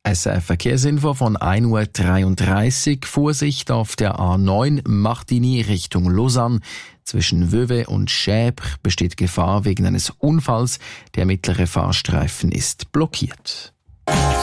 SRF Verkehrsinfo von 1:33 Uhr. Vorsicht auf der A9 Martigny Richtung Lausanne. Zwischen Vevey und Schäbre besteht Gefahr wegen eines Unfalls. Der mittlere Fahrstreifen ist blockiert.